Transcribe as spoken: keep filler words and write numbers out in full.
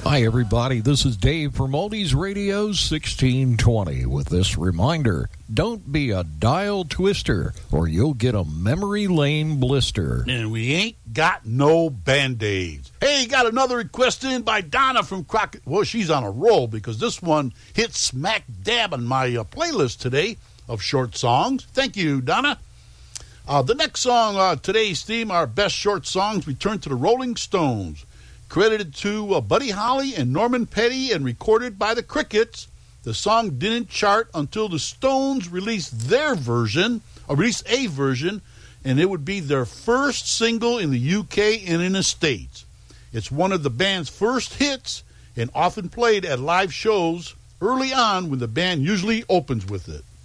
Hi, everybody. This is Dave from Oldies Radio sixteen twenty with this reminder. Don't be a dial twister or you'll get a memory lane blister. And we ain't got no Band-Aids. Hey, got another request in by Donna from Crockett. Well, she's on a roll because this one hit smack dab on my uh, playlist today of short songs. Thank you, Donna. Uh, the next song, uh, today's theme, our best short songs, return to the Rolling Stones. Credited to uh, Buddy Holly and Norman Petty and recorded by the Crickets. The song didn't chart until the Stones released their version, or released a version, and it would be their first single in the U K and in the States. It's one of the band's first hits and often played at live shows early on when the band usually opens with it.